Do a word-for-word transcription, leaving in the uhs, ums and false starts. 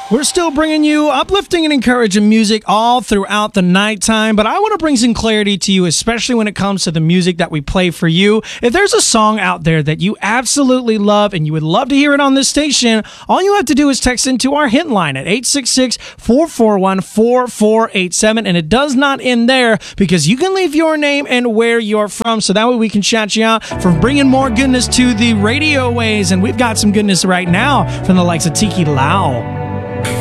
We're still bringing you uplifting and encouraging music all throughout the nighttime, but I want to bring some clarity to you, especially when it comes to the music that we play for you. If there's a song out there that you absolutely love and you would love to hear it on this station, all you have to do is text into our hit line at eight six six, four four one, four four eight seven, and it does not end there because you can leave your name and where you're from, so that way we can shout you out for bringing more goodness to the radio waves, and we've got some goodness right now from the likes of Tiki Lau.